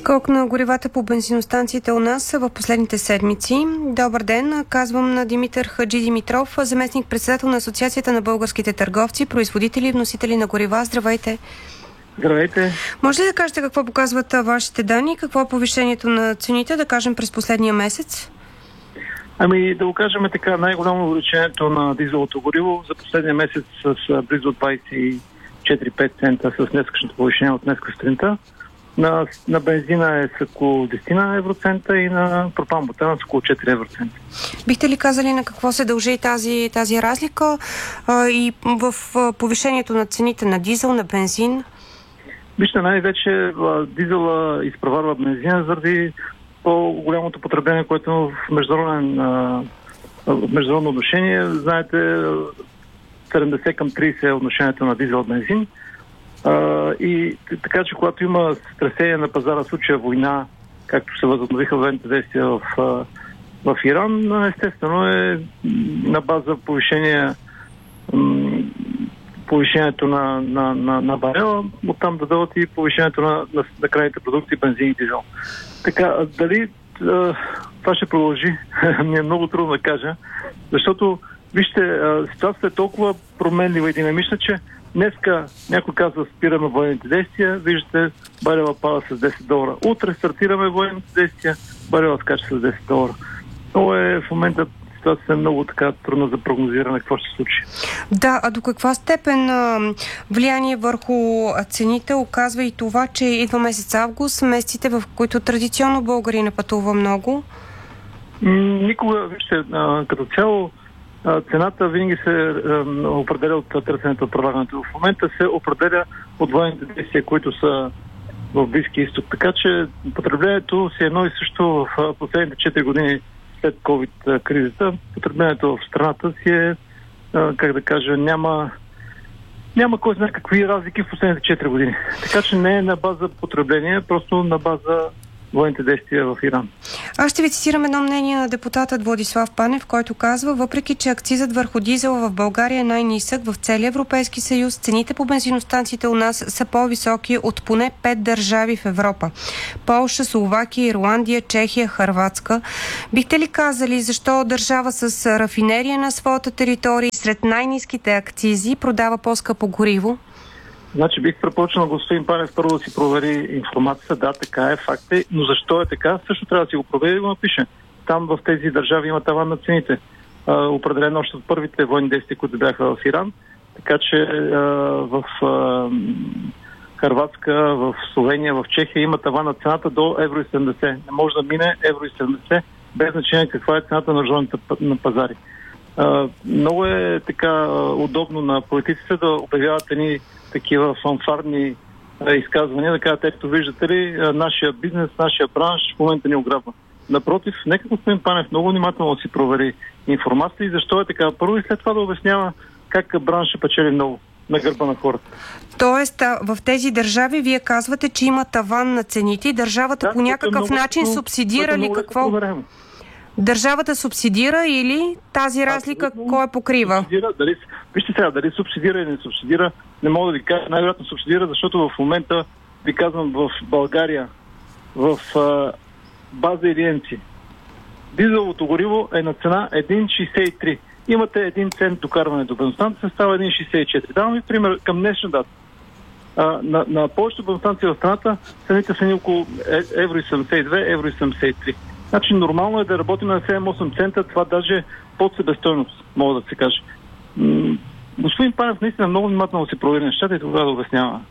Скок на горивата по бензиностанциите у нас в последните седмици. Добър ден, казвам на Димитър Хаджи Димитров, заместник-председател на Асоциацията на българските търговци, производители и вносители на горива. Здравейте! Здравейте! Може ли да кажете какво показват вашите данни? Какво е повишението на цените, да кажем, през последния месец? Ами да го кажем така, най-голямо увеличението на дизеловото гориво за последния месец с близо 24-5 цента с днескашното повишение от днеска сутринта. На бензина е с около 10 евроцента и на пропан-бутана с около 4 евроцента. Бихте ли казали на какво се дължи тази разлика и в повишението на цените на дизел, на бензин? Вижте, най-вече дизела изпреварва бензина заради по-голямото потребление, което в международно отношение. Знаете, 70 към 30 е отношението на дизел-бензин. И така, че когато има стресение на пазара, в случая война, както се възобновиха военните действия в Иран, естествено е на база повишението на барела, оттам да дадат и повишението на крайните продукти, бензин и дизел. Така, дали това ще продължи, ми е много трудно да кажа, защото, вижте, ситуацията е толкова променлива и динамична, че днеска някой казва спираме военните действия, виждате, барела пада с $10. Утре стартираме военните действия, барела скача с $10. Но в момента ситуацията е много така трудно за прогнозиране какво ще се случи. Да, а до каква степен влияние върху цените оказва и това, че идва месец август, месеците, в които традиционно българи не пътува много? Никога, вижте, като цяло цената винаги се определя от търсенето от предлагането. В момента се определя от военните действия, които са в Близкия изток. Така че потреблението си едно и също в последните 4 години след COVID-кризата. Потреблението в страната си е, как да кажа, няма кой знае какви разлики в последните 4 години. Така че не е на база потребление, просто на база военните действия в Иран. Аз ще ви цитирам едно мнение на депутатът Владислав Панев, който казва: въпреки че акцизът върху дизела в България е най-нисък в целия Европейски съюз, цените по бензиностанциите у нас са по-високи от поне 5 държави в Европа. Полша, Словакия, Ирландия, Чехия, Хърватска. Бихте ли казали защо държава с рафинерия на своята територия сред най-ниските акцизи продава по-скъпо гориво? Значи бих препоръчал на господин Панев първо да си провери информацията. Да, така е, факт е, но защо е така, също трябва да си го провери и го напише. Там в тези държави има таван на цените. Определено още от първите военни действия, които бяха в Иран. Така че в Хърватска, в Словения, в Чехия има таван на цената до €70. Не може да мине €70, без значение каква е цената на международните пазари. Много е така удобно на политиците да обявяват едни такива фанфарни изказвания, да кажат, ето виждате ли, нашия бизнес, нашия бранш в момента ни ограбва. Напротив, нека господин Панев много внимателно си провери информация и защо е така. Първо и след това да обяснява как бранша печели много на гърба на хората. Тоест, в тези държави вие казвате, че има таван на цените и държавата по някакъв начин субсидира ли какво? Държавата субсидира или тази разлика кой покрива? Вижте сега, дали субсидира или не субсидира, не мога да ви кажа. Най-вероятно субсидира, защото в момента, ви казвам, в България, в база Илиенци, дизеловото гориво е на цена 1,63. Имате 1 цент докарване до бензиностанция, става 1,64. Давам ви пример към днешна дата. На повечето бензиностанции в страната цените са ни около €1,72, €1,73. Значи нормално е да работим на 7-8 цента, това даже под себестойност, мога да се каже. Господин Панев наистина много внимателно си провери нещата и тогава да обяснява.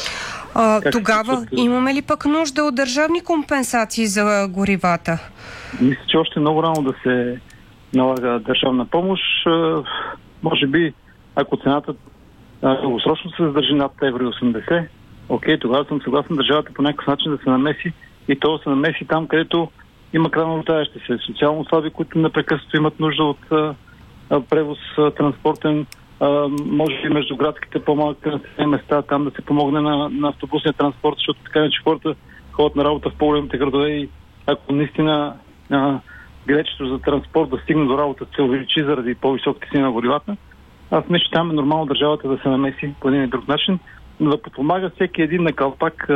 Тогава имаме ли пък нужда от държавни компенсации за горивата? Мисля, че още много рано да се налага държавна помощ. Може би, ако цената дългосрочно се задържи над €80, окей, тогава съм съгласен държавата по някакъв начин да се намеси и то да се намеси там, където има крайно нуждаещи се, социално слаби, които непрекъснато имат нужда от превоз транспортен, може и между градските по-малки места, там да се помогне на автобусния транспорт, защото така че хората ходят на работа в по-големите градове и ако наистина билетчето за транспорт да стигне до работа се увеличи заради по-високите цени на горивата, аз мисля, че там е нормално държавата да се намеси по един или друг начин, но да подпомага всеки един на калпак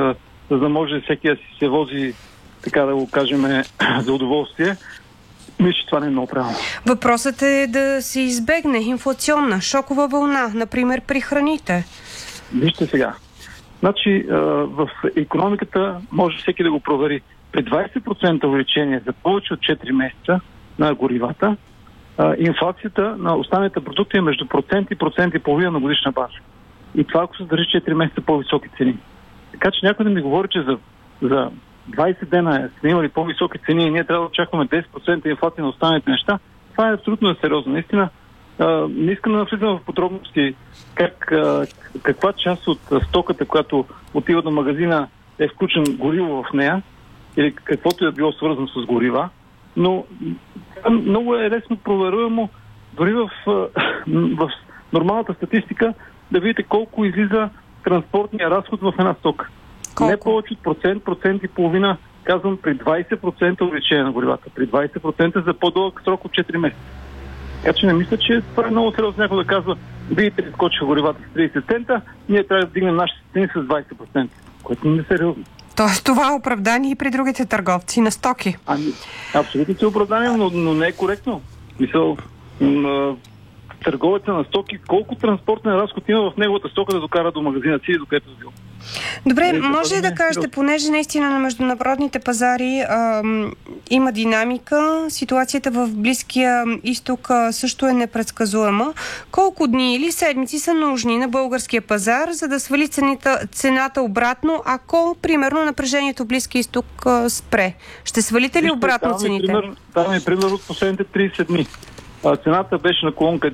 за да може всеки да си се вози, така да го кажем, за удоволствие. Мисля, че това не е много правилно. Въпросът е да се избегне инфлационна, шокова вълна, например при храните. Вижте сега. Значи в икономиката може всеки да го провери. При 20% увеличение за повече от 4 месеца на горивата, инфлацията на останалите продукти е между процент и процент и половина на годишна база. И това ако се държи 4 месеца по-високи цени. Така че някой да ми говори, че за 20 дена сме имали по-високи цени и ние трябва да очакваме 10% инфлация на останалите неща, това е абсолютно несериозно. Наистина, не искам да навлизам в подробности каква част от стоката, която отива до магазина, е включен гориво в нея или каквото е било свързано с горива, но много е лесно проверуемо дори в нормалната статистика да видите колко излиза транспортния разход в една стока. Колко? Не повече от процент и половина, казвам, при 20% увеличение на горивата. При 20% за по-дълъг срок от 4 месеца. Така че не мисля, че това е много сериозно някой да казва, видите ли, скочиха горивата с 30 цента, ние трябва да вдигнем нашите цени с 20%, което не е сериозно. Тоест това е оправдание и при другите търговци на стоки? Абсолютно се оправдание, но не е коректно. Мисъл, търговеца на стоки, колко транспортен разход има в неговата стока да докара до магазина си и до където бил. Добре, може ли да кажете, понеже наистина на международните пазари има динамика, ситуацията в Близкия изток също е непредсказуема, колко дни или седмици са нужни на българския пазар, за да свали цената обратно, ако, примерно, напрежението в Близкия изток спре? Ще свалите ли обратно цените? Давам ми пример от последните 30 дни. Цената беше на колонка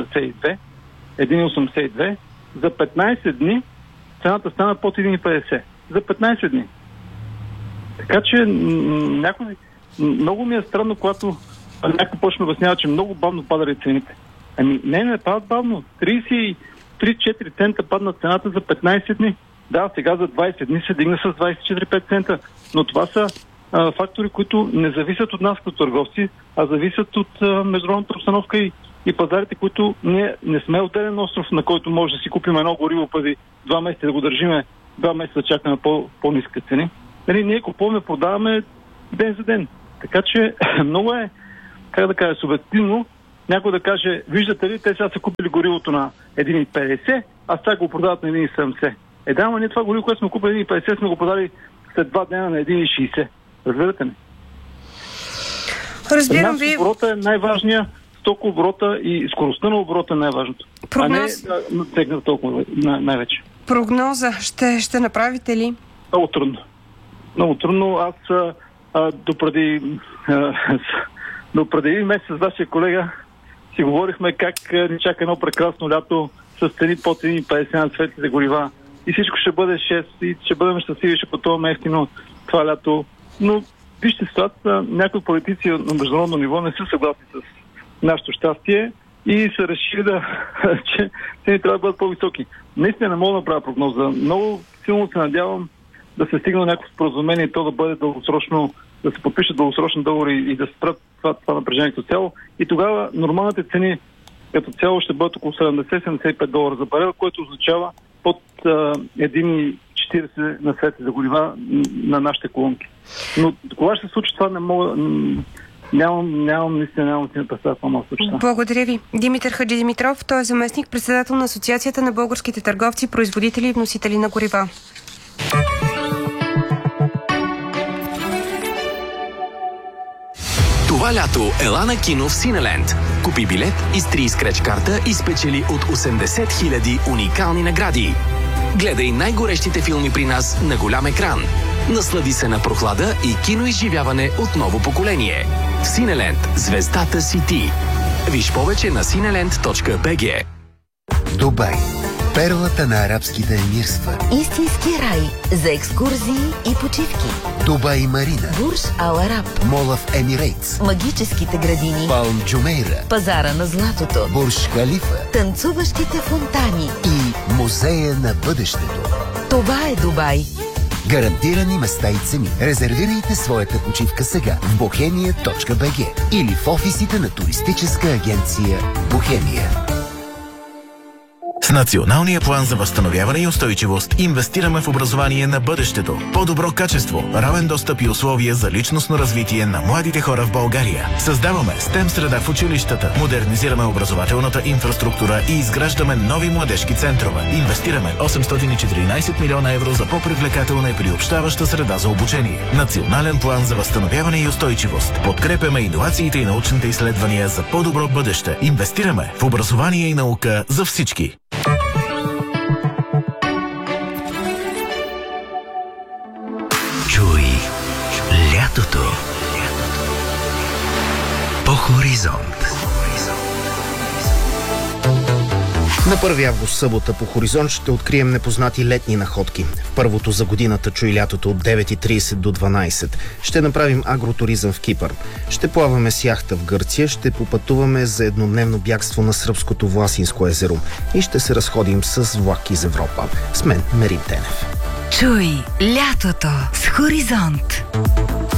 1,82. За 15 дни цената стана под 1,50. За 15 дни. Така че много ми е странно, когато някой почне обяснява, че много бавно падали цените. Не падат бавно. 33-4 цента падна цената за 15 дни. Да, сега за 20 дни се дигна с 24-5 цента. Но това са фактори, които не зависят от нас като търговци, а зависят от международната обстановка и пазарите, които ние не сме отделен остров, на който може да си купим едно гориво преди 2 месеца да го държиме 2 месеца да чакаме по-ниска цени. Ние купуваме, продаваме ден за ден. Така че много е, как да кажа, субективно някой да каже, виждате ли, те сега са купили горивото на 1,50, а сега го продават на 1,70. Да, ама ние това гориво, което сме купили 1,50, сме го продали след 2 дена на 1,60. Разбирате ли? Разбирам ви. Оборота е най-важния, стокооборота и скоростта на оборота е най-важното. Прогноз... А не тегна толкова най-вече. Прогноза ще направите ли? Много трудно. Много трудно. Аз допреди месец с вашия колега си говорихме как ни чака едно прекрасно лято с цени под 1,50 на светлите горива и всичко ще бъде 6 и ще бъдем щастливи, ще пътуваме ефтино това лято. Но вижте ситуацията, някои политици на международно ниво не са съгласни с нашето щастие и са решили че цени трябва да бъдат по-високи. Наистина не мога да направя прогноза. Много силно се надявам да се стигне някакво споразумение и то да бъде дългосрочно, да се подпишат дългосрочни договори и да спрат това напрежение като цяло. И тогава нормалните цени като цяло ще бъдат около $70-75 за барел, което означава под 1,40 на свете за горива на нашите колонки. Но кога ще се случи това, не мога... Нямам представа какво може да случи. Благодаря ви. Димитър Хаджидимитров, той е заместник председател на Асоциацията на българските търговци, производители и вносители на горива. Това лято ела на кино в Синеленд. Купи билет, изтри скреч карта и спечели от 80 000 уникални награди. Гледай най-горещите филми при нас на голям екран. Наслади се на прохлада и киноизживяване от ново поколение. В Синеленд звездата си ти. Виж повече на cineland.bg. Дубай. Перлата на арабските емирства. Истински рай за екскурзии и почивки. Дубай Марина. Бурж Ал Араб. Мола в Емирейтс. Магическите градини. Палм Джумейра. Пазара на златото. Бурж Халифа. Танцуващите фонтани. И музея на бъдещето. Това е Дубай. Гарантирани места и цени. Резервирайте своята почивка сега в bohemia.bg или в офисите на туристическа агенция Бохемия. С Националния план за възстановяване и устойчивост инвестираме в образование на бъдещето. По-добро качество, равен достъп и условия за личностно развитие на младите хора в България. Създаваме STEM среда в училищата, модернизираме образователната инфраструктура и изграждаме нови младежки центрове. Инвестираме 814 милиона евро за по-привлекателна и приобщаваща среда за обучение. Национален план за възстановяване и устойчивост. Подкрепяме иновациите и научните изследвания за по-добро бъдеще. Инвестираме в образование и наука за всички. Чуй лятото по Хоризонт. На 1 август, събота, по Хоризонт ще открием непознати летни находки. В първото за годината Чуй лятото от 9:30 до 12. Ще направим агротуризъм в Кипър. Ще плаваме с яхта в Гърция, ще попътуваме за еднодневно бягство на сръбското Власинско езеро и ще се разходим с влак из Европа. С мен Мерин Тенев. Чуй лятото с Хоризонт.